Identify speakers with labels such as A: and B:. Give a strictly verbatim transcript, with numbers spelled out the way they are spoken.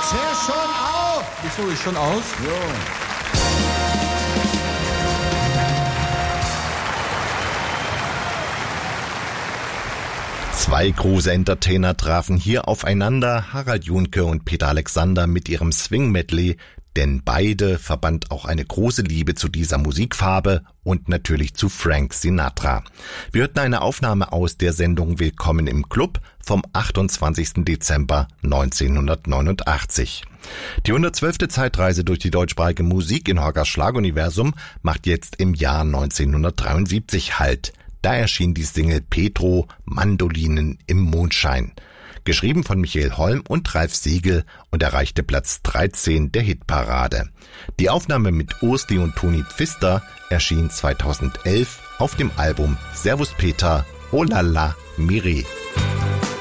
A: jetzt hör schon auf!
B: Wieso, ist schon aus?
A: Jo.
C: Zwei große Entertainer trafen hier aufeinander, Harald Junke und Peter Alexander mit ihrem Swing-Medley, denn beide verband auch eine große Liebe zu dieser Musikfarbe und natürlich zu Frank Sinatra. Wir hörten eine Aufnahme aus der Sendung Willkommen im Club vom achtundzwanzigsten Dezember neunzehnhundertneunundachtzig. Die hundertzwölfte Zeitreise durch die deutschsprachige Musik in Horgers Schlaguniversum macht jetzt im Jahr neunzehnhundertdreiundsiebzig Halt. Da erschien die Single Petro, Mandolinen im Mondschein. Geschrieben von Michael Holm und Ralf Siegel und erreichte Platz dreizehn der Hitparade. Die Aufnahme mit Ursli und Toni Pfister erschien zweitausendelf auf dem Album Servus Peter, Oh la la, Miri.